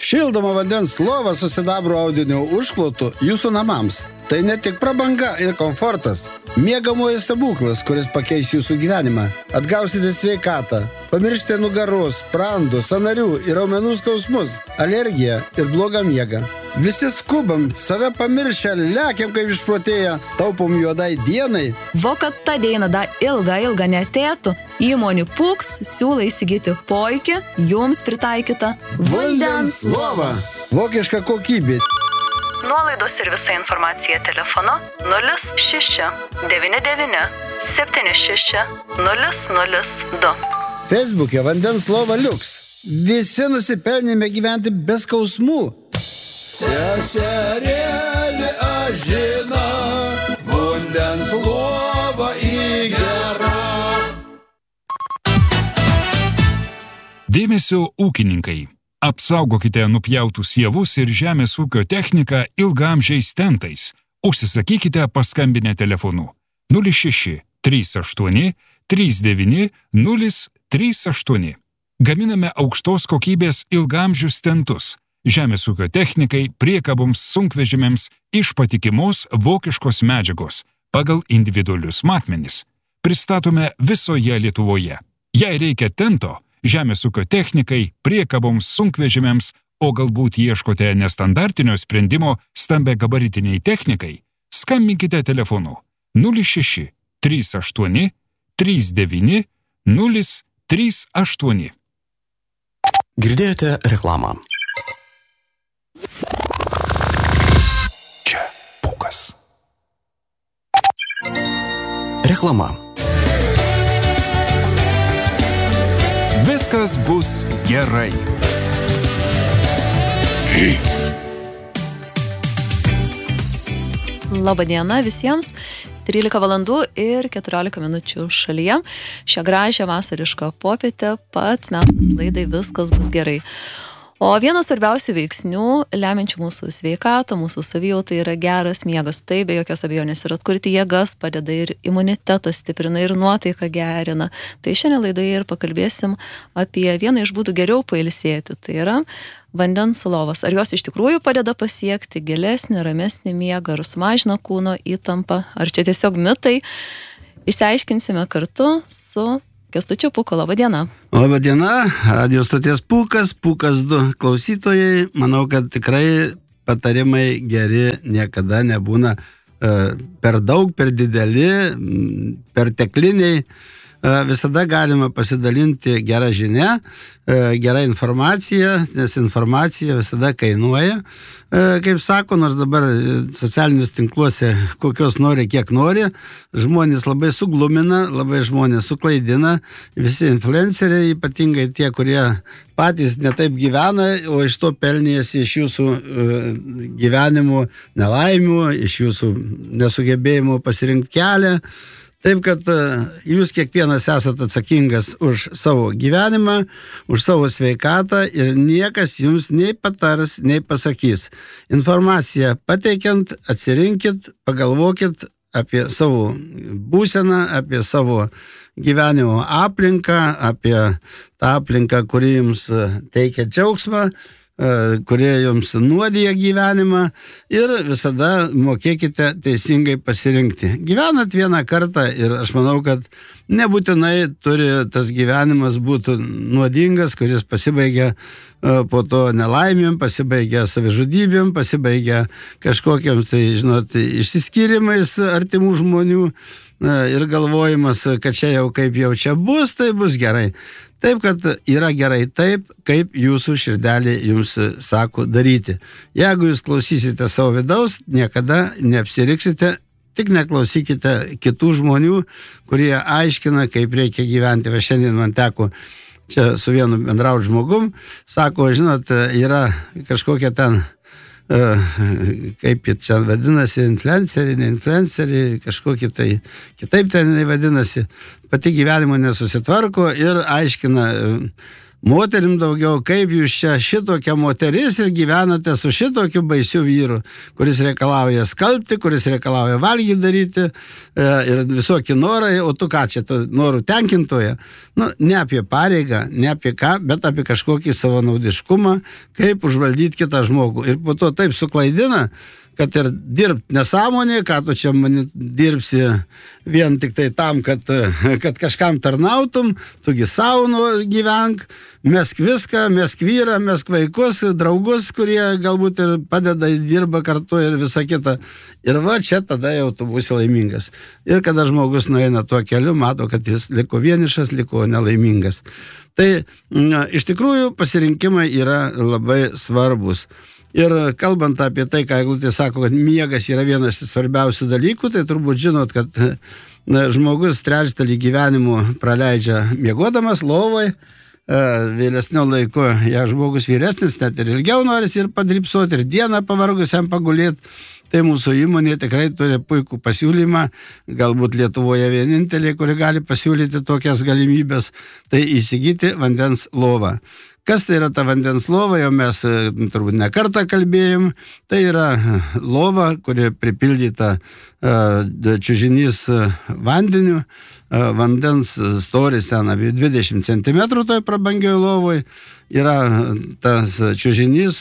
Šildoma vandens lova su sidabro audinio užklotu jūsų namams. Tai ne tik prabanga ir komfortas. Miegamojo stebuklas, kuris pakeis jūsų gyvenimą. Atgausite sveikatą. Pamiršite nugaros, sprandų, sąnarių ir raumenų skausmus, alergiją ir blogą miegą. Visi skubam, save pamiršę, lekiam kaip išprotėję, taupom juodai dienai. Vo kad ta diena da ilga netėtų, įmonių Puks siūlo įsigyti poikį jums pritaikytą vandens lovą. Vokiška kokybė. Nuolaidos ir visa informacija telefonu 06 99 76 002. Facebook'e vandens lova liuks. Visi nusipelnėme gyventi be skausmų. Seserėlė ažina, vandens lova įgera. Dėmesio ūkininkai. Apsaugokite nupjautus javus ir žemės ūkio techniką ilgaamžiais tentais. Užsisakykite paskambinę telefonu 06 38 39 038. Gaminame aukštos kokybės ilgaamžius tentus. Žemės ūkio technikai, priekaboms, sunkvežimėms iš patikimos vokiškos medžiagos pagal individualius matmenis. Pristatome visoje Lietuvoje. Jei reikia tento, žemės ūkio technikai, priekaboms, sunkvežimėms, o galbūt ieškote nestandartinio sprendimo stambiagabaritiniai technikai, skambinkite telefonu 06 38 39 038. Girdėjote reklamą. Čia Pukas. Reklama. Viskas bus gerai. Labadiena visiems. 13 valandų ir 14 minučių šalyje. Šią gražią vasarišką popietę pats metas laidai Viskas bus gerai. O vienas svarbiausių veiksnių, lemiančių mūsų sveikatą, mūsų savijautą yra geras miegas. Tai be jokios abejonės ir atkurti jėgas padeda ir imunitetą stiprina ir nuotaiką gerina. Tai šiandien laidoje ir pakalbėsim apie vieną iš būdų geriau pailsėti. Tai yra vandens lovas. Ar jos iš tikrųjų padeda pasiekti gilesnį, ramesnį miegą, ar sumažina kūno įtampą, ar čia tiesiog mitai. Išsiaiškinsime kartu su Kęstučiu Puku. Labadiena. Labadiena, radio stoties Pukas, Pukas 2 klausytojai. Manau, kad tikrai patarimai geri niekada nebūna per daug, per dideli, pertekliniai. Visada galima pasidalinti gerą žinią, gerą informaciją, nes informacija visada kainuoja. Kaip sako, nors dabar socialinius tinkluose kokios nori, kiek nori, žmonės labai suglumina, labai žmonės suklaidina, visi influenceriai, ypatingai tie, kurie patys netaip gyvena, o iš to pelnėsi iš jūsų gyvenimų nelaimių, iš jūsų nesugebėjimų pasirinkti kelią. Taip, kad jūs kiekvienas esate atsakingas už savo gyvenimą, už savo sveikatą ir niekas jums nei patars, nei pasakys. Informaciją pateikiant, atsirinkit, pagalvokit apie savo būseną, apie savo gyvenimo aplinką, apie tą aplinką, kuri jums teikia džiaugsmą, kurie jums nuodija gyvenimą ir visada mokėkite teisingai pasirinkti. Gyvenat vieną kartą ir aš manau, kad nebūtinai turi tas gyvenimas būti nuodingas, kuris pasibaigia po to nelaimėm, pasibaigia savižudybėm, pasibaigia kažkokiam, tai žinot, išsiskyrimais artimų žmonių ir galvojimas, kad čia jau kaip jau čia bus, tai bus gerai. Taip, kad yra gerai taip, kaip jūsų širdelė jums sako daryti. Jeigu jūs klausysite savo vidaus, niekada neapsiriksite, tik neklausykite kitų žmonių, kurie aiškina, kaip reikia gyventi. Va šiandien man teko čia su vienu bendrauti žmogum, sako, žinot, yra kažkokia ten, kaip čia vadinasi, influenceriai, ne influenceriai, kažkokie tai kitaip ten vadinasi, pati gyvenimo nesusitvarko ir aiškina, moterim daugiau, kaip jūs čia šitokia moteris ir gyvenate su šitokiu baisiu vyru, kuris reikalauja skalbti, kuris reikalauja valgyti daryti ir visokie norai, o tu ką čia, norų tenkintoje? Nu, ne apie pareigą, ne apie ką, bet apie kažkokį savanaudiškumą, kaip užvaldyti kitą žmogų. Ir po to taip suklaidina, kad ir dirbt nesąmonė, ką tu čia mani dirbsi vien tik tai tam, kad kažkam tarnautum, tugi savo gyvenk, mesk viską, mesk vyrą, mesk vaikus, draugus, kurie galbūt ir padeda, dirba kartu ir visa kita. Ir va, čia tada jau tu būsi laimingas. Ir kada žmogus nueina tuo keliu, mato, kad jis liko vienišas, liko nelaimingas. Tai iš tikrųjų pasirinkimai yra labai svarbus. Ir kalbant apie tai, ką Eglutė sako, kad miegas yra vienas svarbiausių dalykų, tai turbūt žinot, kad žmogus trečdalį gyvenimo praleidžia miegodamas lovoj, vėlesnio laiko, žmogus vyresnis, net ir ilgiau norisi ir padripsuoti, ir dieną pavargus jam pagulėti. Tai mūsų įmonė tikrai turi puikų pasiūlymą, galbūt Lietuvoje vienintelė, kuri gali pasiūlyti tokias galimybės, tai įsigyti vandens lovą. Kas tai yra ta vandens lova, jau mes turbūt ne kartą kalbėjom, tai yra lova, kuri pripildyta čiužinys vandeniu, vandens storis ten apie 20 cm toj prabangioj lovoj, yra tas čiužinys,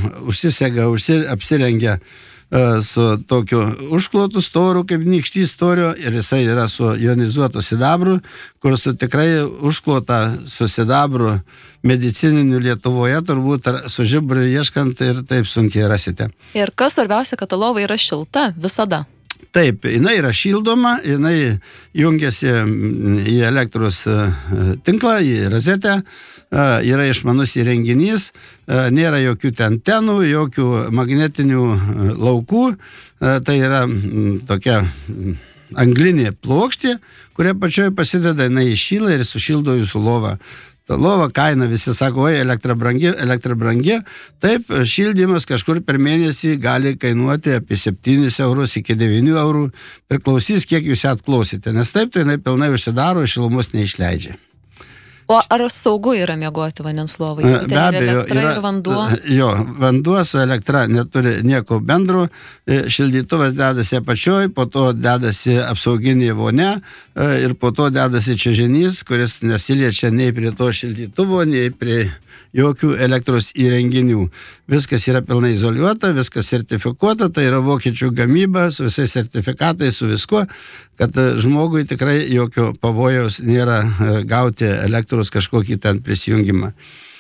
apsirengia su tokiu užklotu storu, kaip nykštys storio, ir jisai yra su ionizuotu sidabru, kur su tikrai užklota su sidabru medicininiu Lietuvoje, turbūt su žiburiu ieškant ir taip sunkiai rasite. Ir kas svarbiausia, kad ta lova yra šilta visada. Taip, jinai yra šildoma, jinai jungiasi į elektros tinklą, į rozetę, yra išmanus įrenginys, nėra jokių tenų, jokių magnetinių laukų, tai yra tokia anglinė plokštė, kuria pačioj pasideda, jinai įšyla ir sušildo jūsų lovą. Ta lova kaina, visi sako, oi, elektra brangi. Taip, šildymas kažkur per mėnesį gali kainuoti apie 7 eurus iki 9 eurų, priklausys, kiek jūs atklausite, nes taip, tai jinai pilnai užsidaro, šilumos neišleidžia. O ar saugu yra miegoti vandens lovai? Be abejo, yra vanduo. Jo, vanduo su elektra neturi nieko bendro, šildytuvas dedasi apačioj, po to dedasi apsauginė vonia ir po to dedasi čiužinys, kuris nesiliečia nei prie to šildytuvo, nei prie jokių elektros įrenginių. Viskas yra pilnai izoliuota, viskas sertifikuota, tai yra vokiečių gamyba su visais sertifikatais, su viskuo, kad žmogui tikrai jokio pavojaus nėra gauti elektros kažkokį ten prisijungimą.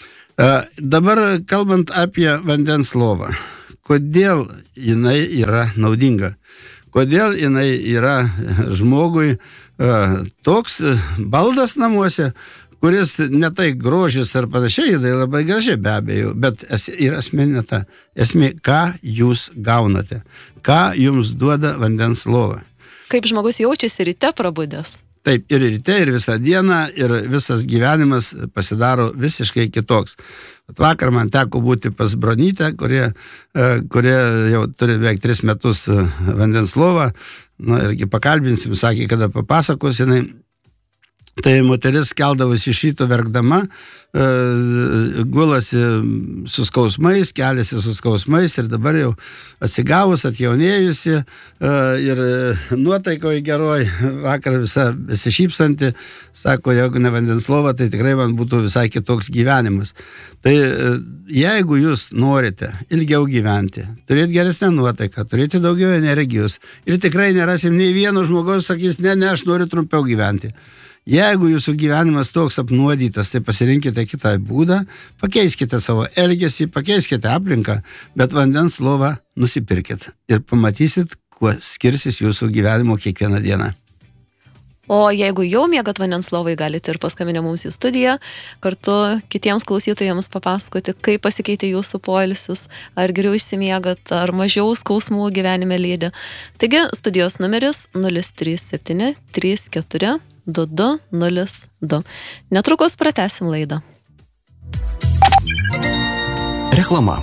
Dabar kalbant apie vandens lovą, kodėl jinai yra naudinga? Kodėl jinai yra žmogui toks baldas namuose, kuris ne tai grožis ar panašiai, tai labai gražiai be abejo, bet yra esminė ta esmė, ką jūs gaunate, ką jums duoda vandens lova. Kaip žmogus jaučiasi ryte prabudęs? Taip, ir ryte, ir visą dieną, ir visas gyvenimas pasidaro visiškai kitoks. Vakar man teko būti pas Bronytę, kurie jau turi beveik 3 metus vandens lovą, irgi pakalbinsim, sakė, kada papasakos jinai. Tai moteris keldavosi iš ryto verkdama, gulasi su skausmais, keliasi su skausmais ir dabar jau atsigavus, atjaunėjusi ir nuotaikoje geroj, vakar visi šypsanti, sako, jeigu ne vandens lova, tai tikrai man būtų visai kitoks gyvenimas. Tai jeigu jūs norite ilgiau gyventi, turėti geresnę nuotaiką, turėti daugiau energijos ir tikrai nerasim nei vieno žmogaus, sakys, ne, aš noriu trumpiau gyventi. Jeigu jūsų gyvenimas toks apnuodytas, tai pasirinkite kitą būdą, pakeiskite savo elgesį, pakeiskite aplinką, bet vandens lovą nusipirkit ir pamatysit, kuo skirsis jūsų gyvenimo kiekvieną dieną. O jeigu jau miegat vandens lovai, galite ir paskambinę mums į studiją, kartu kitiems klausytojams papasakoti, kaip pasikeitė jūsų poilsis, ar geriau išsimiegat, ar mažiau skausmų gyvenime lydi. Taigi, studijos numeris 037 34 2202. Netrukus pratęsim laidą. Reklama.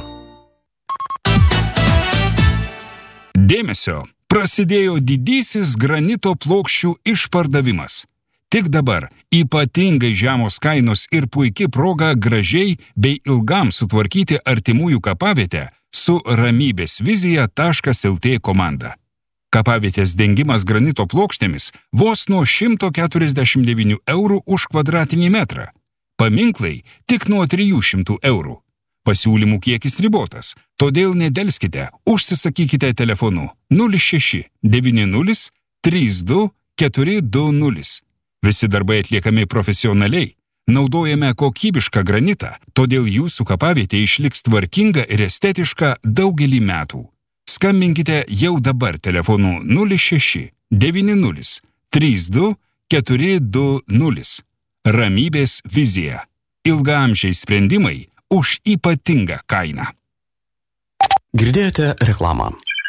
Dėmesio! Prasidėjo didysis granito plokščių išpardavimas. tik dabar ypatingai žemos kainos ir puikia proga gražiai bei ilgam sutvarkyti artimųjų kapavietę su ramybėsvizija.lt komanda. Kapavietės dengimas granito plokštėmis vos nuo 149 eurų už kvadratinį metrą. Paminklai tik nuo 300 eurų. Pasiūlymų kiekis ribotas, todėl nedelskite, užsisakykite telefonu 06 90 32 420. Visi darbai atliekami profesionaliai. Naudojame kokybišką granitą, todėl jūsų kapavietė išliks tvarkinga ir estetiška daugelį metų. Skambinkite jau dabar telefonu 06 90 32 420. Ramybės vizija. Ilgaamžiai sprendimai už ypatingą kainą. Girdėjote reklamą.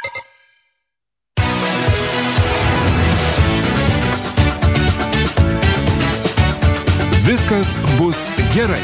Viskas bus gerai.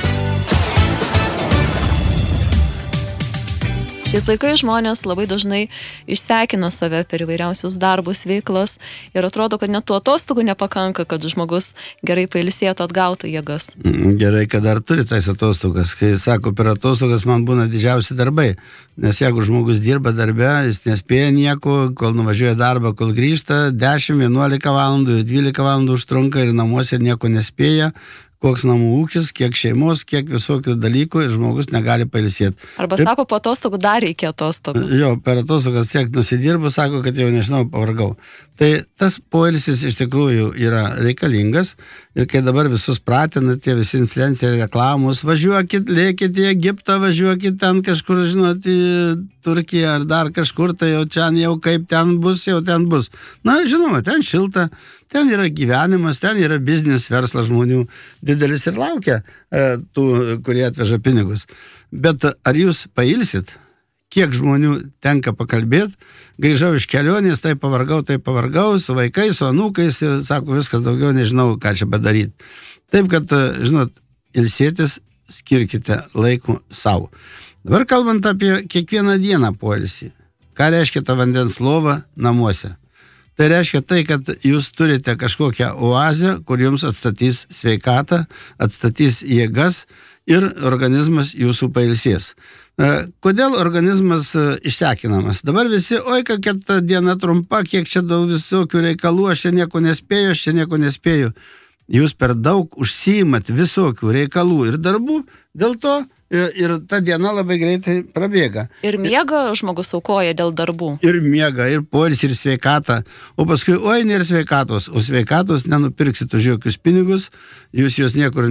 Šiais laikais žmonės labai dažnai išsekina save per įvairiausius darbus, veiklas ir atrodo, kad net tų atostogų nepakanka, kad žmogus gerai pailsėtų, atgautų jėgas. Gerai, kad dar turi tais atostogas. Kai sako, per atostogas man būna didžiausi darbai, nes jeigu žmogus dirba darbe, jis nespėja nieko, kol nuvažiuoja darbą, kol grįžta, 10, 11 valandų ir 12 valandų užtrunka ir namuose nieko nespėja. Koks namų ūkis, kiek šeimos, kiek visokių dalykų ir žmogus negali pailsėti. Arba sako, po atostogų dar reikia atostogų. Jo, per atostogas tiek nusidirbu, sako, kad jau nežinau, pavargau. Tai tas poilsis iš tikrųjų yra reikalingas ir kai dabar visus pratina tie visi influenceriai reklamos, važiuokit, lėkit į Egiptą, važiuokit ten kažkur, žinot, į Turkiją ar dar kažkur, tai jau čia jau kaip ten bus, jau ten bus. Na, žinoma, ten šilta. Ten yra gyvenimas, ten yra biznis, verslas žmonių didelis ir laukia tų, kurie atveža pinigus. Bet ar jūs pailsit? Kiek žmonių tenka pakalbėti? Grįžau iš kelionės, tai pavargau, su vaikais, su anūkais ir sako, viskas daugiau nežinau, ką čia padaryti. Taip, kad, žinot, ilsėtis skirkite laiko savo. Dabar kalbant apie kiekvieną dieną poilsį. Ką reiškia ta vandens lova namuose? Tai reiškia tai, kad jūs turite kažkokią oazę, kur jums atstatys sveikatą, atstatys jėgas ir organizmas jūsų pailsės. Kodėl organizmas išsekinamas? Dabar visi, oi, kokia ta diena trumpa, kiek čia daug visokių reikalų, aš čia nieko nespėju. Jūs per daug užsiimat visokių reikalų ir darbų, dėl to ir ta diena labai greitai prabėga. Ir miega žmogus aukoja dėl darbų. Ir miega, ir poilsį, ir sveikatą. O paskui, oi, nėra sveikatos. O sveikatos nenupirksit už jokius pinigus, jūs jos niekur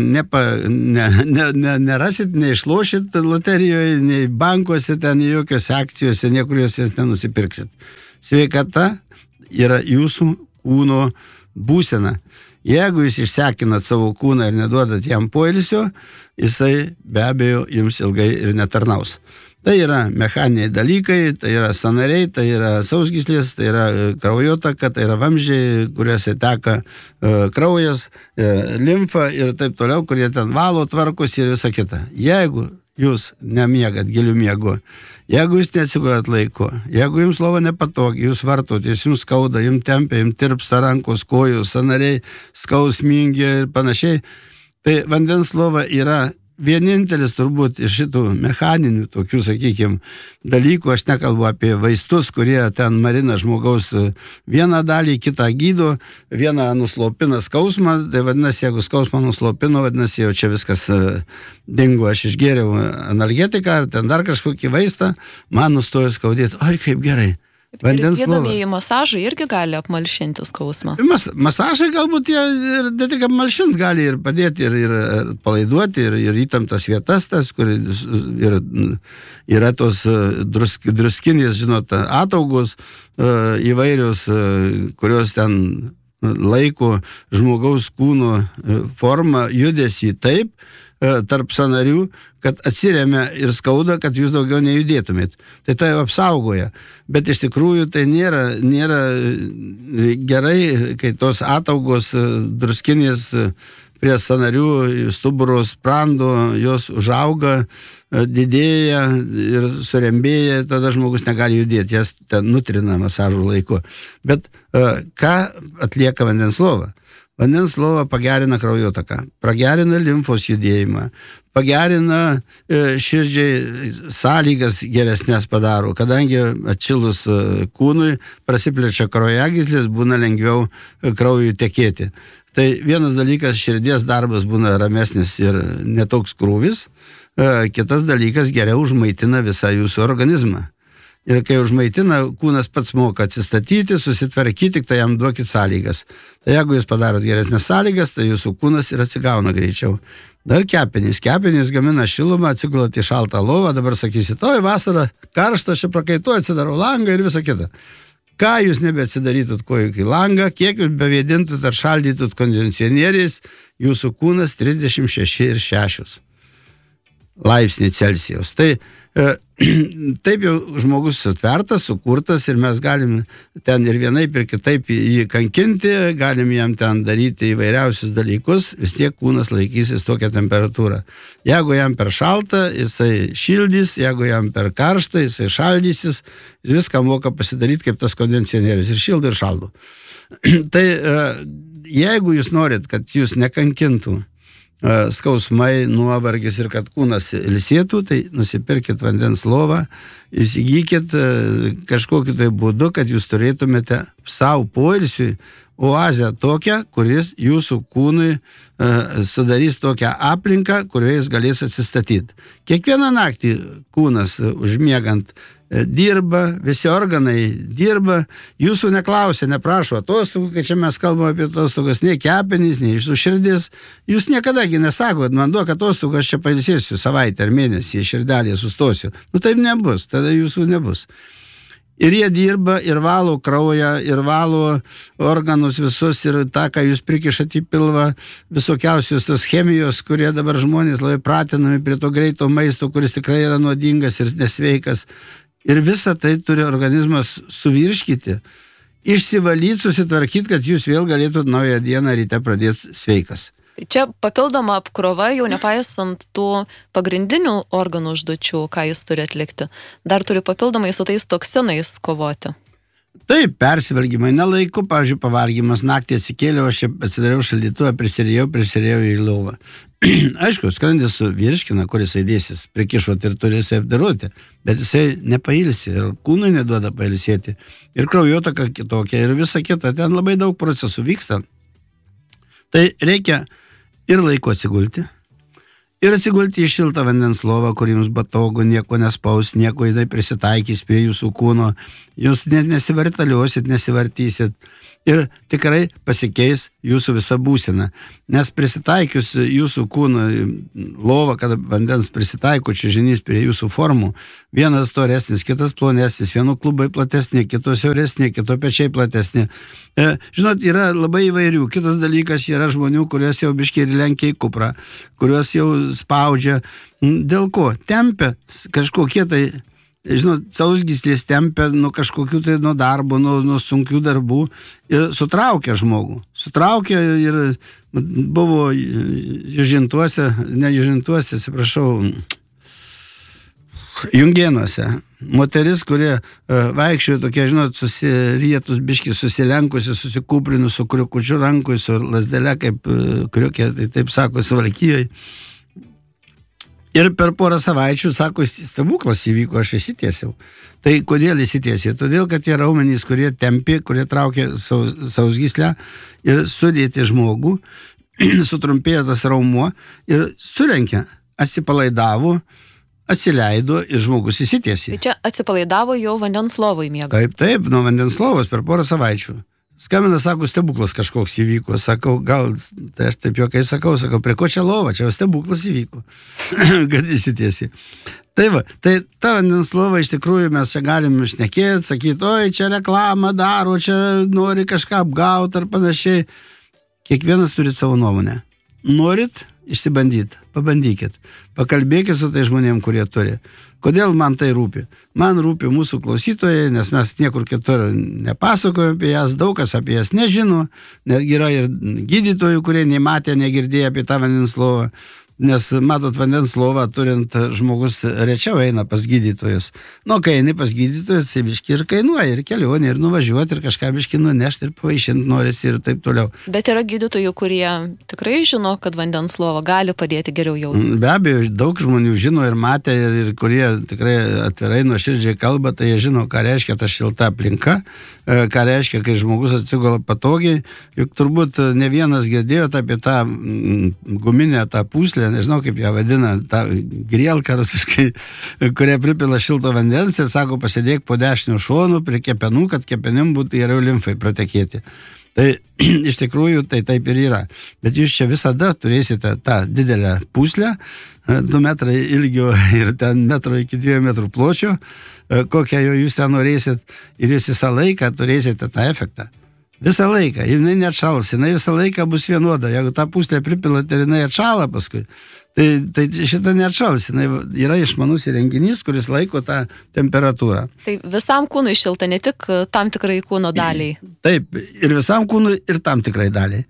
nerasit, neišlošit loterijoje, nei bankuose, ten jokios akcijose, niekur jos nenusipirksit. Sveikata yra jūsų kūno būsena. Jeigu jūs išsekinat savo kūną ir neduodat jam poilsio, jisai be abejo jums ilgai ir netarnaus. Tai yra mechaniniai dalykai, tai yra sąnariai, tai yra sausgyslės, tai yra kraujotaka, tai yra vamzdžiai, kuriuose teka kraujas, limfa ir taip toliau, kurie ten valo, tvarkosi ir visa kita. Jeigu jūs nemiegat gilių miego, jeigu jūs neatsigulat laiko, jeigu jums lova nepatogi, jūs vartotės, jums skauda, jums tempia, jums tirpsta rankos, kojos, sąnariai, skausmingi ir panašiai, tai vandens lova yra vienintelis turbūt iš šitų mechaninių tokių, sakykime, dalykų. Aš nekalbu apie vaistus, kurie ten marina žmogaus vieną dalį, kitą gydo, vieną nuslopina skausmą, tai vadinasi, jeigu skausmą nuslopino, vadinasi, jau čia viskas dingo, aš išgėriau analgetiką, ar ten dar kažkokį vaistą, man nustojo skaudėti, oi, kaip gerai. Ir gydamieji masažai irgi gali apmalšinti skausmą. Masažai galbūt jie ir ne tik apmalšinti gali ir padėti, ir palaiduoti, ir įtemptas vietas, tas, kur yra tos druskinės, žinot, ataugos įvairios, kurios ten laiko žmogaus kūno formą, judesį taip, tarp sąnarių, kad atsiremia ir skauda, kad jūs daugiau nejudėtumėt. Tai apsaugoja. Bet iš tikrųjų tai nėra gerai, kai tos ataugos druskinės prie sąnarių, stuburo sprando, jos užauga, didėja ir surembėja, tada žmogus negali judėti, jas ten nutrina masažų laiku. Bet ką atlieka vandens lova? Vandens lova pagerina kraujotaką, pagerina limfos judėjimą, pagerina širdžiai sąlygas geresnės padaro, kadangi atšilus kūnui prasiplečia kraujagyslės, būna lengviau kraujui tekėti. Tai vienas dalykas, širdies darbas būna ramesnis ir netoks krūvis, kitas dalykas, geriau užmaitina visą jūsų organizmą. Ir kai užmaitina, kūnas pats moka atsistatyti, susitvarkyti, tik tai jam duokit sąlygas. Tai jeigu jūs padarot geresnės sąlygas, tai jūsų kūnas ir atsigauna greičiau. Dar kepenys. Kepenys gamina šilumą, atsigulat į šaltą lovą, dabar sakysit, oi vasara, karšta, aš prakaituoju, atsidarau langą ir visa kita. Ką jūs nebeatsidarytut kojų į langą, kiek jūs bevėdintud ar šaldytut kondicionieriais, jūsų kūnas 36,6 laipsniai Celsijaus. Tai taip jau žmogus sutvertas, sukurtas ir mes galim ten ir vienaip ir kitaip jį kankinti, galim jam ten daryti įvairiausius dalykus, vis tiek kūnas laikysis tokią temperatūrą. Jeigu jam per šalta, jisai šildys, jeigu jam per karšta, jisai šaldysis, jis viską moka pasidaryti kaip tas kondicionierius ir šildo ir šaldo. Tai jeigu jūs norit, kad jūs nekankintų skausmai, nuovargis ir kad kūnas ilsėtų, tai nusipirkit vandens lovą, įsigykit kažkokiu tai būdu, kad jūs turėtumėte savo poilsiui oazę tokią, kuris jūsų kūnui sudarys tokią aplinką, kurioje jis galės atsistatyti. Kiekvieną naktį kūnas užmiegant dirba, visi organai dirba, jūsų neklausia, neprašo atostogų, kai čia mes kalbame apie atostogas, nei kepenys, nei jūsų širdis. Jūs niekadagi nesakot, man duok atostogų, aš čia pailsėsiu savaitę ar mėnesį, širdelėje sustosiu. Nu taip nebus, tada jūsų nebus. Ir jie dirba, ir valo kraują, ir valo organus visus, ir tą, ką jūs prikišat į pilvą, visokiausios tos chemijos, kurie dabar žmonės labai pratinami prie to greito maisto, kuris tikrai yra nuodingas ir nesveikas. Ir visą tai turi organizmas suvirškyti, išsivalyti, susitvarkyti, kad jūs vėl galėtumėt naują dieną ryte pradėti sveikas. Čia papildoma apkrova, jau nepaisant tų pagrindinių organų užduočių, ką jis turi atlikti. Dar turi papildomai su tais toksinais kovoti. Taip, persivalgymai nelaiku, pavyzdžiui, pavalgymas, naktį atsikėliau, aš atsidariau šaldytuvą, prisirėjau į lovą. Aišku, skrandis virškina, kuris įdėsis, prikišuot ir turi jisai apdaroti, bet jisai nepailsi ir kūnui neduoda pailsėti. Ir kraujotaka kitokia ir visa kita, ten labai daug procesų vyksta. Tai reikia ir laiko atsigulti, ir atsigulti į šiltą vandens lovą, kur jums patogu, nieko nespaus, nieko jinai prisitaikys prie jūsų kūno, jūs nesivartaliosit, nesivartysit ir tikrai pasikeis jūsų visa būsena. Nes prisitaikius jūsų kūno lovą, kad vandens prisitaiko čiužinys prie jūsų formų, vienas storesnis, kitas plonesnis, vieno klubai platesni, kitos siauresni, kito pečiai platesni. Žinot, yra labai įvairių. Kitas dalykas yra žmonių, kuriuos jau biškiai ir lenkia į kuprą, kuriuos jau spaudžia. Dėl ko? Tempia kažkokie tai, žinot, sausgyslės tempia nuo kažkokių tai nuo darbo, nuo sunkių darbų ir sutraukia žmogų. Sutraukia ir buvo Južintuose, atsiprašau, Jungėnuose. Moteris, kurie vaikščiojo tokie, žinot, susirietus biški, susilenkusi, susikūprinus su kriukučiu rankui, su lasdelė, kaip kriukė, tai taip sako, Suvalkijoje. Ir per porą savaičių, sako, stebuklas įvyko, aš įsitiesiau. Tai kodėl įsitiesiau? Todėl, kad tie raumenys, kurie tempė, kurie traukė sausgyslę ir sudėti žmogų, sutrumpėjo tas raumuo ir sulenkė, atsipalaidavo, atsileido ir žmogus įsitiesė. Tai čia atsipalaidavo jau vandens lovai miega. Taip, nuo vandens lovos per porą savaičių. Skambina, sako, stebuklas kažkoks įvyko. Sakau, gal, tai aš taip jokai sakau, prie ko čia lova, čia jau stebuklas įvyko, kad įsitiesė. Tai va, tai ta vandens lova iš tikrųjų mes čia galim šnekėti, sakyti, oi, čia reklamą daro, čia nori kažką apgauti ar panašiai. Kiekvienas turi savo nuomonę. Norit išsibandyti, pabandykit. Pakalbėkit su tai žmonėm, kurie turi. Kodėl man tai rūpi? Man rūpi mūsų klausytojai, nes mes niekur kitur nepasakojame apie jas, daug kas apie jas nežino, netgi yra ir gydytojų, kurie nematė, negirdėjo apie tą vandens lovą. Nes, matot, vandens lovą turint žmogus rečiau eina pas gydytojus. Kai eini pas gydytojus, tai biški ir kainuoja, ir kelionė, ir nuvažiuoti, ir kažką biški nunešti, ir pavaišinti norisi, ir taip toliau. Bet yra gydytojų, kurie tikrai žino, kad vandens lova gali padėti geriau jaustis. Be abejo, daug žmonių žino ir matė, ir kurie tikrai atvirai nuoširdžiai kalba, tai jie žino, ką reiškia ta šilta aplinka, ką reiškia, kai žmogus atsigula patogiai. Juk turbūt ne vienas girdėjote apie tą guminę, tą pūslę, nežinau kaip ją vadina, tą grielką rusiškai, kurie pripila šilto vandens ir sako, pasidėk po dešiniu šonu prie kepenų, kad kepenim būtų geriau limfai pratekėti. Tai iš tikrųjų tai taip ir yra. Bet jūs čia visada turėsite tą didelę pūslę, 2 metrai ilgio ir ten metro iki 2 metrų pločio, kokią jūs ten norėsit, ir jūs visą laiką turėsite tą efektą. Visą laiką, jinai neatšals, jinai visą laiką bus vienoda. Jeigu tą pūslę pripilat ir jinai atšala paskui, tai šitą neatšals. Jinai yra išmanus įrenginys, kuris laiko tą temperatūrą. Tai visam kūnui šilta, ne tik tam tikrai kūno daliai. Taip, ir visam kūnui, ir tam tikrai daliai.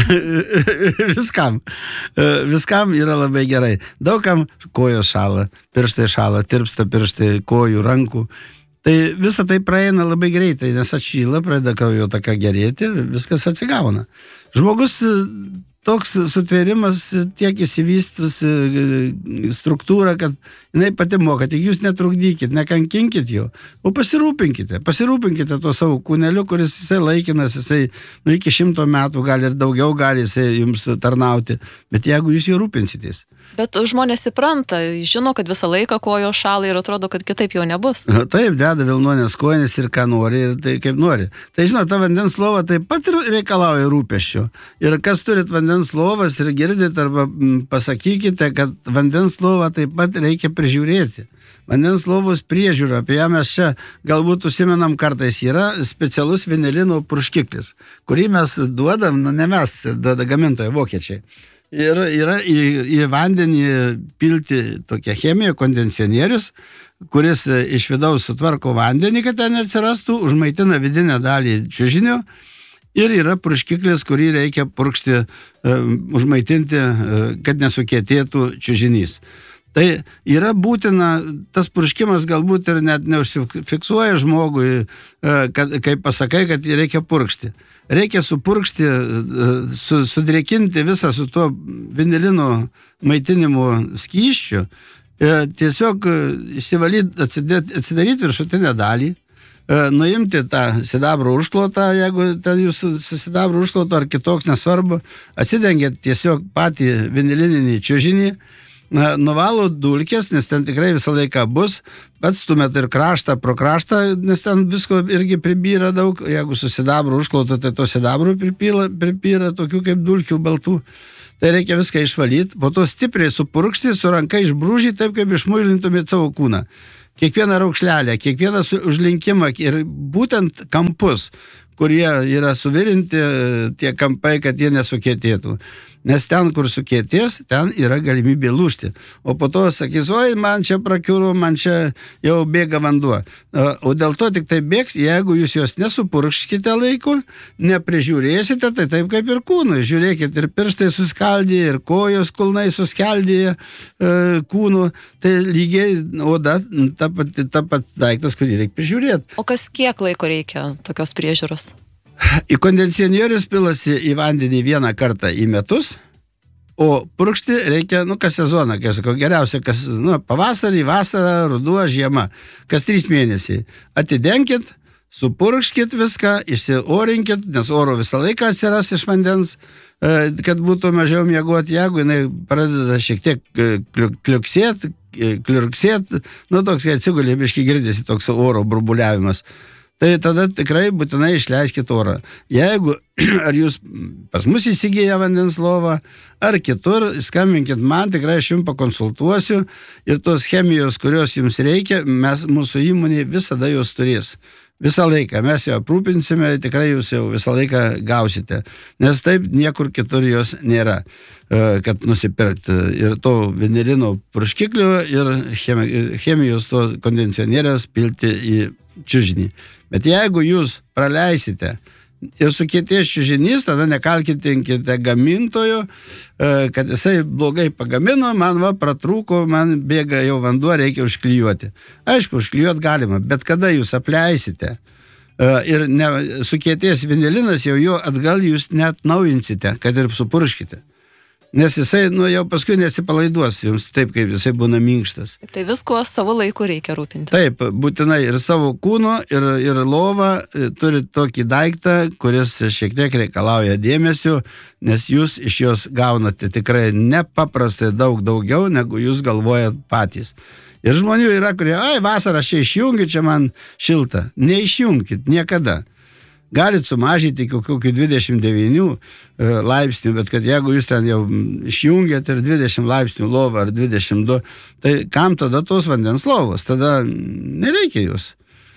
Viskam. Viskam yra labai gerai. Daugam kojos šala, pirštai šala, tirpsta pirštai, kojų, rankų. Tai visą tai praeina labai greitai, nes atšyla, pradeda kraujotaka gerėti, viskas atsigauna. Žmogus toks sutvėrimas tiek įsivystus struktūrą, kad jinai pati moka, tik jūs netrukdykit, nekankinkit jo, o pasirūpinkite to savo kūneliu, kuris jisai laikinas, jisai iki 100 metų gali ir daugiau gali jisai jums tarnauti, bet jeigu jūs jo rūpinsitės. Bet žmonės įpranta, žino, kad visą laiką kojos šala ir atrodo, kad kitaip jau nebus. Taip, deda vilnonės kojas ir ką nori, ir tai kaip nori. Tai žinot, ta vandens lova taip pat reikalauja rūpesčio. Ir kas turit vandens lovas ir girdit arba pasakykite, kad vandens lovą taip pat reikia prižiūrėti. Vandens lovos priežiūra, apie ją mes čia galbūt užsimenam kartais, yra specialus vinilino purškiklis, kurį mes duodam, ne mes, duoda gamintojai vokiečiai. Ir yra į vandenį pilti tokia chemija, kondicionierius, kuris iš vidaus sutvarko vandenį, kad ten atsirastų, užmaitina vidinę dalį čiužinio ir yra purškiklis, kurį reikia purkšti, užmaitinti, kad nesukietėtų čiužinys. Tai yra būtina, tas purškimas galbūt ir net neužfiksuoja žmogui, kad, kai pasakai, kad reikia purkšti. Reikia supurkšti, sudrėkinti visą su tuo vinilino maitinimu skysčiu, tiesiog išsivalyti, atsidaryti viršutinę dalį, nuimti tą sidabro užklotą, jeigu ten jūsų sidabro užkloto ar kitoks nesvarbu, atsidengėt tiesiog patį vinilinį čiužinį, nuvalo dulkės, nes ten tikrai visą laiką bus, atstumėt ir kraštą pro kraštą, nes ten visko irgi pribyra daug, jeigu su sidabru užkloto, tai to sidabru pripyra tokių kaip dulkių baltų. Tai reikia viską išvalyti, po to stipriai supurkšti, su ranka išbrūžyti, taip kaip išmuilintumėt savo kūną. Kiekvieną raukšlelę, kiekvieną užlinkimą ir būtent kampus, kurie yra suvirinti, tie kampai, kad jie nesukietėtų. Nes ten, kur sukietės, ten yra galimybė lūžti. O po to sakys, oi, man čia prakiuro, man čia jau bėga vanduo. O dėl to tik tai bėgs, jeigu jūs jos nesupurkškite laiko, neprižiūrėsite, tai taip kaip ir kūnui. Žiūrėkit, ir pirštai suskaldė, ir kojos kulnai suskeldė kūnų. Tai lygiai oda, ta pat daiktas, kurį reikia prižiūrėti. O kiek laiko reikia tokios priežiūros? Į kondicionierius pilasi į vandenį 1 kartą į metus, o purkšti reikia, kas sezoną, kai sakau, geriausia, kas, pavasarį, vasarą, ruduo, žiema, kas 3 mėnesiai. Atidenkit, supurkškit viską, išsiorinkit, nes oro visą laiką atsiras iš vandens, kad būtų mažiau miegoti, jeigu jinai pradeda šiek tiek kliurksėt, toks, kai atsigulė, biškai girdėsi toks oro burbuliavimas. Tai tada tikrai būtinai išleiskit orą. Jeigu ar jūs pas mus įsigiję vandens lovą, ar kitur, skambinkit man, tikrai aš jums pakonsultuosiu ir tos chemijos, kurios jums reikia, mūsų įmonė visada jos turės. Visą laiką mes jau aprūpinsime, tikrai jūs jau visą laiką gausite. Nes taip niekur kitur jos nėra, kad nusipirkti. Ir to vinilino purškiklio ir chemijos to kondicionieriaus pilti į čiužinį. Bet jeigu jūs praleisite, ir sukietės čiužinys, tada nekalkitinkite gamintojo, kad jisai blogai pagamino, man pratrūko, man bėga jau vanduo, reikia užklijuoti. Aišku, užklijuoti galima, bet kada jūs apleisite ir sukietės vinilinas, jau jo atgal jūs net naujinsite, kad ir supurškite. Nes jisai, jau paskui nesipalaiduos jums taip, kaip jisai būna minkštas. Tai visko savo laiku reikia rūpinti. Taip, būtinai ir savo kūno, ir lova turi tokį daiktą, kuris šiek tiek reikalauja dėmesio, nes jūs iš jos gaunate tikrai nepaprastai daugiau, negu jūs galvojat patys. Ir žmonių yra, kurie, vasarą aš čia išjungiu, čia man šilta. Neišjungkit, niekada. Galit sumažyti iki kokių 29 laipsnių, bet kad jeigu jūs ten jau išjungėt ir 20 laipsnių lovą ar 22, tai kam tada tos vandens lovos? Tada nereikia jūs.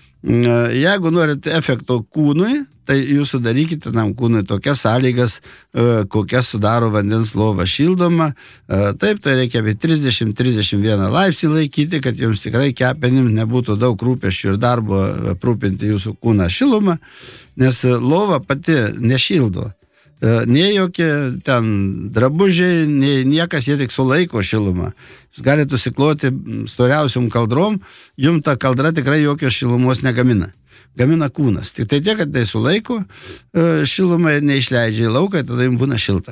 Jeigu norit efekto kūnui, tai jūs sudarykite tam kūnui tokias sąlygas, kokias sudaro vandens lova šildoma. Taip, tai reikia apie 30-31 laipsnį laikyti, kad jums tikrai kepenim nebūtų daug rūpesčių ir darbo aprūpinti jūsų kūną šilumą, nes lova pati nešildo. Nei jokie ten drabužiai, nei niekas, jie tik sulaiko šilumą. Jūs galite susikloti storiausiom kaldrom, jums ta kaldra tikrai jokios šilumos negamina. Gamina kūnas. Tik tai tiek, kad tai sulaiko šilumą ir neišleidžia į lauką, tada jums būna šilta.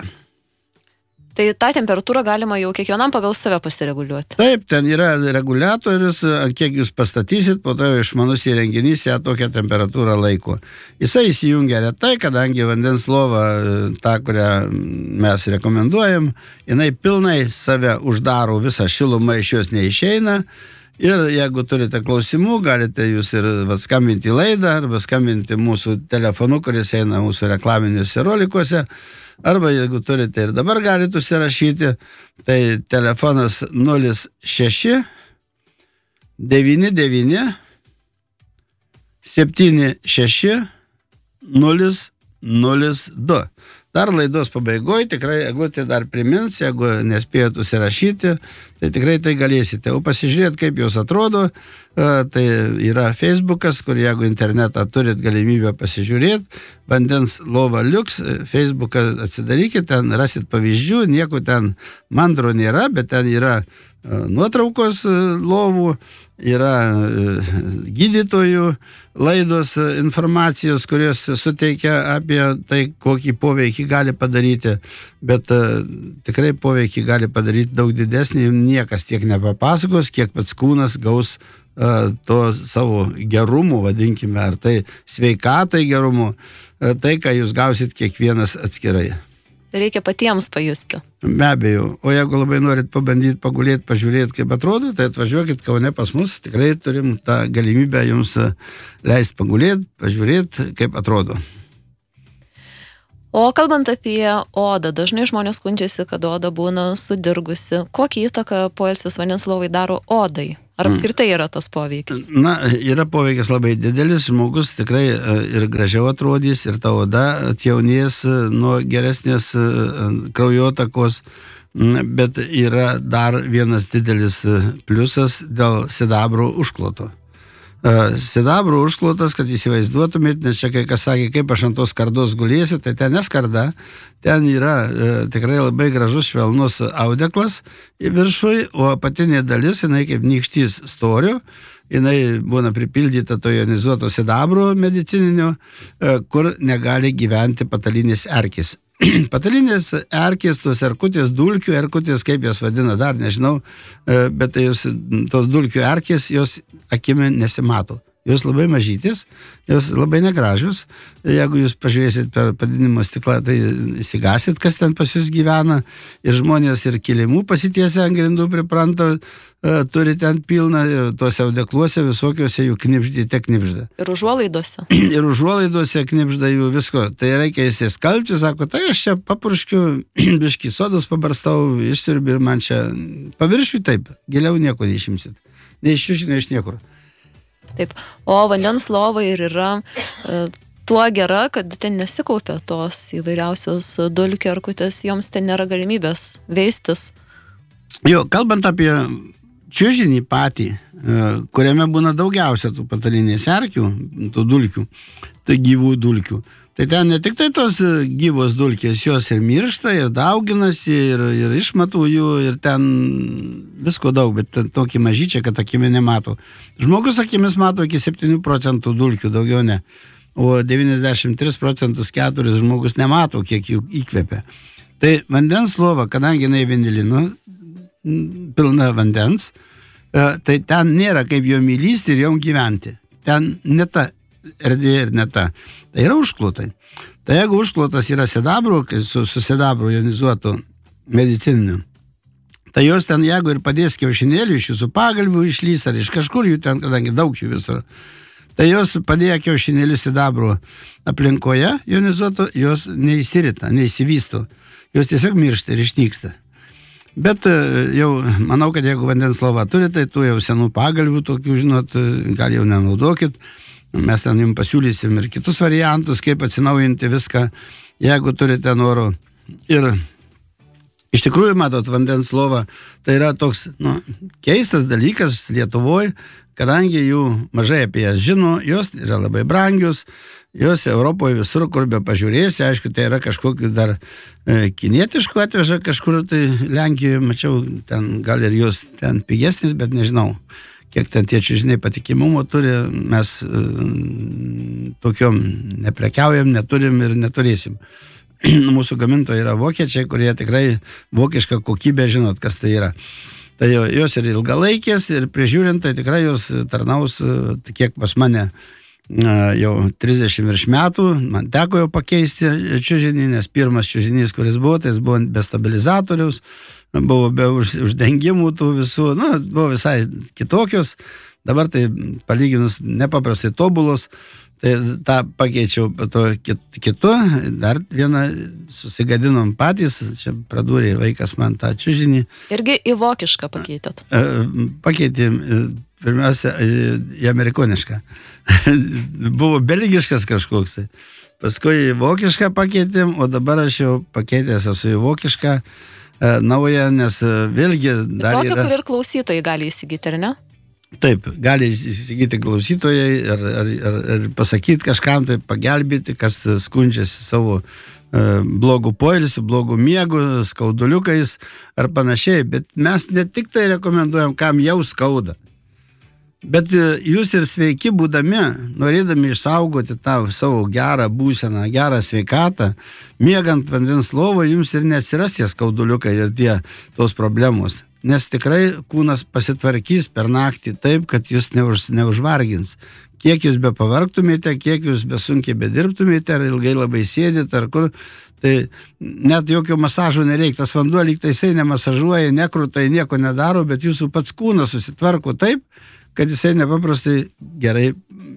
Tai tą temperatūrą galima jau kiekvienam pagal save pasireguliuoti. Taip, ten yra reguliatorius, kiek jūs pastatysit, po to išmanus įrenginys ją tokią temperatūrą laiko. Jisai įsijungia retai, kadangi vandens lova, tą, kurią mes rekomenduojam, jinai pilnai save uždaro, visą šilumą iš jos neišeina. Ir jeigu turite klausimų, galite jūs ir skambinti į laidą, arba skambinti mūsų telefonu, kuris eina mūsų reklaminiuose rolikuose, arba jeigu turite ir dabar galite užsirašyti, tai telefonas 06 99 76 002. Dar laidos pabaigoje tikrai Eglutė dar primins, jeigu nespėjot užsirašyti, tai tikrai tai galėsite. O pasižiūrėti, kaip jos atrodo, tai yra Facebookas, kur jeigu internetą turit galimybę pasižiūrėti, vandens lova liuks, Facebooką atsidarykit, ten rasit pavyzdžių, nieko ten mandro nėra, bet ten yra nuotraukos lovų, yra gydytojų laidos informacijos, kurios suteikia apie tai, kokį poveikį gali padaryti, bet tikrai poveikį gali padaryti daug didesnį, niekas tiek nepapasakos, kiek pats kūnas gaus to savo gerumo, vadinkime, ar tai sveikatai gerumo, tai, ką jūs gausit kiekvienas atskirai. Reikia patiems pajusti. Be abejo. O jeigu labai norit pabandyti, pagulėti, pažiūrėti, kaip atrodo, tai atvažiuokit Kaune pas mus. Tikrai turim tą galimybę jums leisti pagulėti, pažiūrėti, kaip atrodo. O kalbant apie odą, dažnai žmonės skundžiasi, kad oda būna sudirgusi. Kokį įtaką poilsis vandens lovai daro odai? Ar apskritai yra tas poveikis? Na, yra poveikis labai didelis, žmogus tikrai ir gražiau atrodys, ir ta oda atjaunės nuo geresnės kraujotakos, bet yra dar vienas didelis pliusas dėl sidabro užkloto. Sidabro užklotas, kad įsivaizduotumėt, nes čia kai kas sakė, kaip aš ant tos skardos gulėsiu, tai ten neskarda, ten yra tikrai labai gražus švelnus audeklas į viršui, o apatinė dalis, jinai kaip nykštys storio, jinai būna pripildyta to jonizuoto sidabro medicininio, kur negali gyventi patalinės erkės. Patalinės erkės, tos erkutės, dulkių erkutės, kaip jas vadina, dar nežinau, bet tai tos dulkių erkės, jos akimi nesimato. Jos labai mažytis, jos labai negražius. Jeigu jūs pažiūrėsit per padidinimo stiklą, tai įsigasit, kas ten pas jūs gyvena. Ir žmonės ir kilimų pasitiesę ant grindų pripranta, turi ten pilną, ir tuose audekluose visokiuose jų knipždyti knipžda. Ir užuolaidose. Ir užuolaidose knipžda jų visko. Tai reikia įsiskalbti, sako, tai aš čia papurškiu, biškį sodos pabarstau, išsirbi ir man čia paviršiui taip, giliau nieko neišimsit. Nei iš čiužinio, nei iš niekur. Taip, o vandens lova ir yra tuo gera, kad ten nesikaupia tos įvairiausios dulkių erkutės, joms ten nėra galimybės veistis. Jo, kalbant apie čiužinį patį, kuriame būna daugiausia tų patalinės erkių, tų dulkių, tai gyvų dulkių, Tai ten ne tik tai tos gyvos dulkės, jos ir miršta, ir dauginasi, ir išmatų jų, ir ten visko daug, bet tokį mažyčią, kad akimi nemato. Žmogus akimis mato iki 7% dulkių, daugiau ne. O 93% 4 žmogus nemato, kiek jų įkvepia. Tai vandens lova, kadangi jinai vanilino, pilna vandens, tai ten nėra kaip jo mylysti ir jom gyventi. Ten ne ta erdvė ir ne ta. Tai yra užklotai. Tai jeigu užklotas yra sidabro, su sidabro jonizuotu medicininiu, tai jos ten, jeigu ir padės kiaušinėlių iš jūsų pagalvių išlys ar iš kažkur jų ten, kadangi daug jų visur, tai jos padėję kiaušinėlių sidabro aplinkoje jonizuotu, jos neįsirita, neįsivysto. Jos tiesiog miršta ir išnyksta. Bet jau manau, kad jeigu vandens lova turi, tai tų jau senų pagalvių tokių, žinot, gal jau nenaudokit. Mes ten jums pasiūlysim ir kitus variantus, kaip atsinaujinti viską, jeigu turite noro. Ir iš tikrųjų, matot, vandens lova, tai yra toks, keistas dalykas Lietuvoje, kadangi jų mažai apie jas žino, jos yra labai brangios, jos Europoje visur, kur be pažiūrėsi, aišku, tai yra kažkokiu dar kinietiškų atveža, kažkur tai Lenkijoje, mačiau, ten gal ir jos ten pigesnis, bet nežinau. Kiek ten tie čiužiniai patikimumo turi, mes tokiom neprekiaujam, neturim ir neturėsim. Mūsų gamintojai yra vokiečiai, kurie tikrai vokišką kokybę žinot, kas tai yra. Tai jos ir ilgalaikės, ir prižiūrint, tai tikrai jos tarnaus, kiek pas mane jau 30 virš metų, man teko jau pakeisti čiužinį, nes pirmas čiužinys, kuris buvo, tai jis buvo be stabilizatoriaus, buvo be uždengimų tų visų, buvo visai kitokios, dabar tai palyginus nepaprastai tobulos, tai tą pakeičiau to kitu, dar vieną susigadinom patys, čia pradūrė vaikas man tą čiužinį. Irgi į vokišką pakeitėt? Pakeitėm, pirmiausia, į amerikonišką. Buvo belgiškas kažkoks tai. Paskui į vokišką pakeitėm, o dabar aš jau pakeitęs esu į vokišką naują, nes vėlgi dar tokia, yra... kur ir klausytojai gali įsigyti, ar ne? Taip, gali įsigyti klausytojai ar pasakyti kažkam, tai pagelbėti, kas skundžiasi savo blogų poilsių, blogų miegų, skauduliukais ar panašiai, bet mes ne tik tai rekomenduojam, kam jau skauda. Bet jūs ir sveiki būdami, norėdami išsaugoti tą savo gerą būseną, gerą sveikatą, miegant vandens lovoje, jums ir neatsiras tie skauduliukai ir tos problemos. Nes tikrai kūnas pasitvarkys per naktį taip, kad jūs neužvargins. Kiek jūs be pavargtumėte, kiek jūs be sunkiai bedirbtumėte, ar ilgai labai sėdit, ar kur, tai net jokio masažo nereikia. Tas vanduo lyg tai jisai nemasažuoja, nekrutai, nieko nedaro, bet jūsų pats kūnas susitvarko taip, kad jisai nepaprastai gerai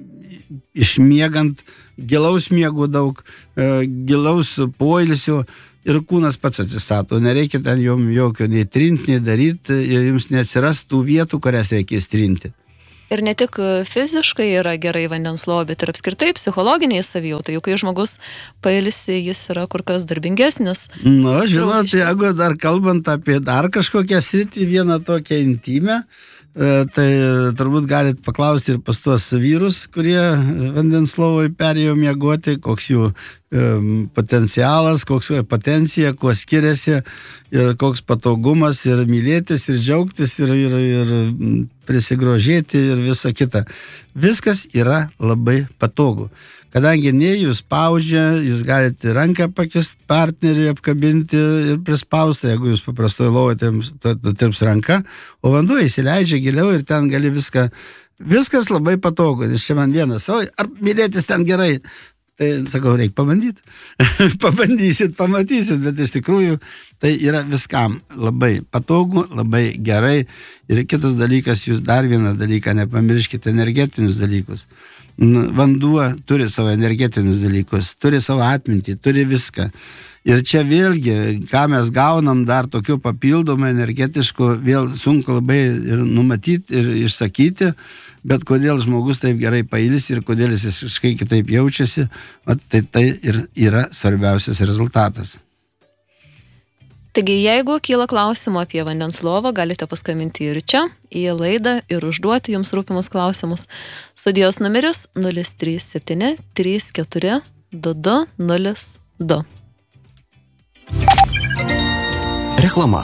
išmiegant, gilaus miego daug, gilaus poilsio ir kūnas pats atsistato. Nereikia ten jokio nei trinti, nei daryti ir jums neatsiras tų vietų, kurias reikės trinti. Ir ne tik fiziškai yra gerai vandens lova, bet ir apskritai psichologinėje savijautai. Juk kai žmogus pailsi, jis yra kur kas darbingesnis. Žinot, jeigu dar kalbant apie dar kažkokią sritį, vieną tokią intimę, tai turbūt galit paklausti ir pas tuos vyrus, kurie vandens lovoje perėjo miegoti, koks jų potencialas, koks potencija, kuo skiriasi ir koks patogumas ir mylėtis ir džiaugtis ir prisigrožėti ir visa kita. Viskas yra labai patogu. Kadangi nei jūs spaudžia, jūs galite ranką pakist partneriui, apkabinti ir prispausti, jeigu jūs paprastoje lovoje tirps ranka, o vanduo įsileidžia giliau ir ten gali viskas labai patogu, nes čia man vienas, ar mylėtis ten gerai? Tai, sakau, reikia pabandyti. Pabandysit, pamatysit, bet iš tikrųjų tai yra viskam labai patogu, labai gerai. Ir kitas dalykas, jūs dar vieną dalyką nepamirškite, energetinius dalykus. Vanduo turi savo energetinius dalykus, turi savo atmintį, turi viską. Ir čia vėlgi, ką mes gaunam dar tokių papildomų energetiškų, vėl sunku labai ir numatyti ir išsakyti, bet kodėl žmogus taip gerai pailsi ir kodėl jis visiškai kitaip jaučiasi, tai ir yra svarbiausias rezultatas. Taigi, jeigu kyla klausimų apie vandens lovą, galite paskambinti ir čia, į laidą ir užduoti jums rūpimus klausimus. Studijos numeris 037 34 2202. Reklama.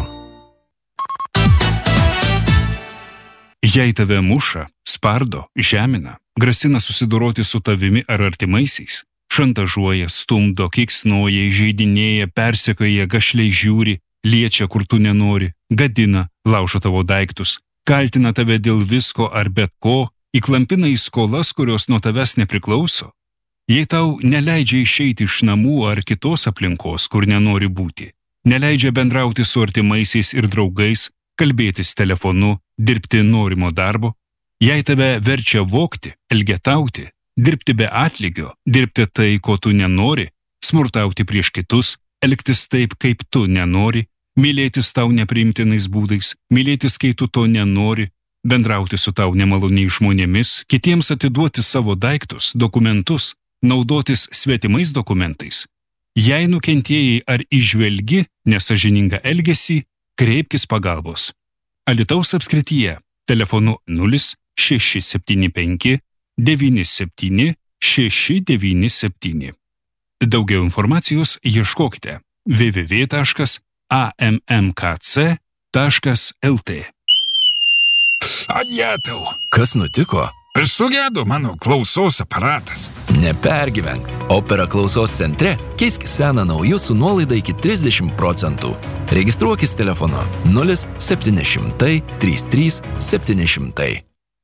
Jei tave muša, spardo, žemina, grasina susidoroti su tavimi ar artimaisiais, šantažuoja, stumdo, keiksnoja, įžeidinėja, persekioja, gašliai žiūri, liečia, kur tu nenori, gadina, laužo tavo daiktus, kaltina tave dėl visko ar bet ko, įklampina į skolas, kurios nuo tavęs nepriklauso. Jei tau neleidžia išeiti iš namų ar kitos aplinkos, kur nenori būti, neleidžia bendrauti su artimaisiais ir draugais, kalbėtis telefonu, dirbti norimo darbo, jei tave verčia vogti, elgetauti, dirbti be atlygio, dirbti tai, ko tu nenori, smurtauti prieš kitus, elgtis taip, kaip tu nenori, mylėtis tau nepriimtinais būdais, mylėtis, kai tu to nenori, bendrauti su tau nemaloniai žmonėmis, kitiems atiduoti savo daiktus, dokumentus, naudotis svetimais dokumentais. Jei nukentėjai ar įžvelgi nesąžiningą elgesį, kreipkis pagalbos. Alytaus apskrityje telefonu 0675 97 697. Daugiau informacijos ieškokite www.ammkc.lt. Adjetau. Kas nutiko? Sugedo mano klausos aparatas. Nepergyvenk. Opera klausos centre keisk seną naujų su nuolaida iki 30%. Registruokis telefonu 0700 33 700.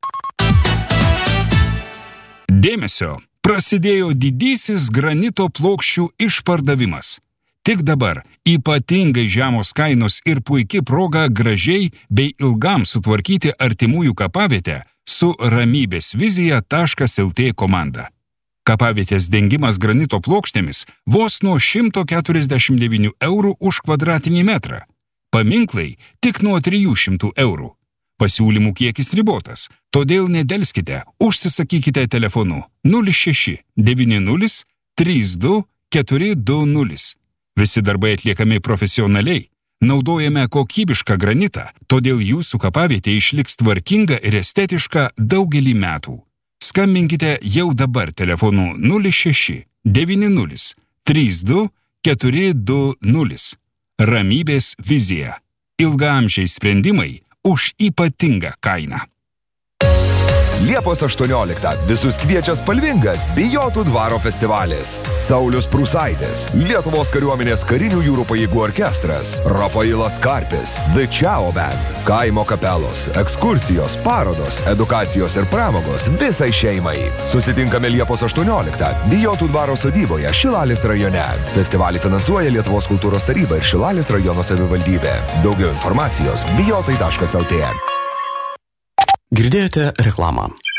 Dėmesio! Prasidėjo didysis granito plokščių išpardavimas. Tik dabar ypatingai žemos kainos ir puiki proga gražiai bei ilgam sutvarkyti artimųjų kapavietę su Ramybės vizija.lt komanda. Kapavietės dengimas granito plokštėmis vos nuo 149 eurų už kvadratinį metrą. Paminklai tik nuo 300 eurų. Pasiūlymų kiekis ribotas, todėl nedelskite, užsisakykite telefonu 06 90 32 420. Visi darbai atliekami profesionaliai. Naudojame kokybišką granitą, todėl jūsų kapavietė išliks tvarkinga ir estetiška daugelį metų. Skambinkite jau dabar telefonu 06 90 32 420. Ramybės vizija. Ilgaamžiai sprendimai už ypatingą kainą. Liepos 18 visus kviečia spalvingas Bijotų dvaro festivalis. Saulius Prūsaitis, Lietuvos kariuomenės karinių jūrų pajėgų orkestras, Rafailas Karpis, The Ciao Band, kaimo kapelos, ekskursijos, parodos, edukacijos ir pramogos visai šeimai. Susitinkame Liepos 18 Bijotų dvaro sodyboje Šilalės rajone. Festivalį finansuoja Lietuvos kultūros taryba ir Šilalės rajono savivaldybė. Daugiau informacijos bijotai.lt. Girdėjote reklamą.